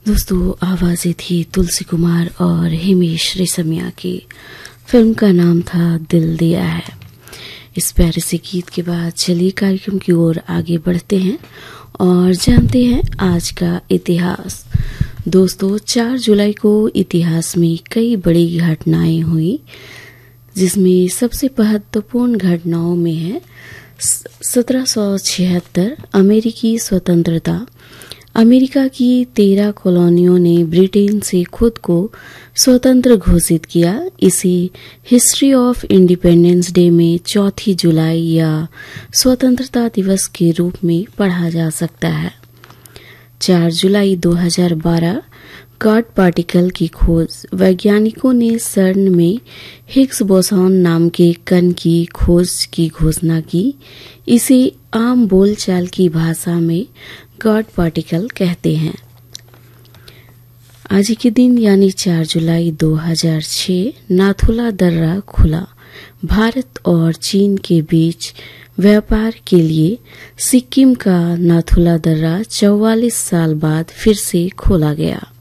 दोस्तों, आवाजें थी तुलसी कुमार और हिमेश रेशमिया की। फिल्म का नाम था दिल दिया है। इस प्यारे से गीत के बाद चलिए कार्यक्रम की ओर आगे बढ़ते हैं और जानते हैं आज का इतिहास। दोस्तों, 4 जुलाई को इतिहास में कई बड़ी घटनाएं हुई, जिसमें सबसे महत्वपूर्ण घटनाओं में है 1776 अमेरिकी स्वतंत्रता। अमेरिका की 13 कॉलोनियों ने ब्रिटेन से खुद को स्वतंत्र घोषित किया। इसी हिस्ट्री ऑफ इंडिपेंडेंस डे में 4 जुलाई या स्वतंत्रता दिवस के रूप में पढ़ा जा सकता है। 4 जुलाई 2012 गॉड पार्टिकल की खोज। वैज्ञानिकों ने CERN में हिग्स बोसॉन नाम के कण की खोज की घोषणा की। इसे आम बोलचाल की भाषा में गॉड पार्टिकल कहते हैं। आज के दिन यानी 4 जुलाई 2006 नाथुला दर्रा खुला। भारत और चीन के बीच व्यापार के लिए सिक्किम का नाथुला दर्रा 44 साल बाद फिर से खोला गया।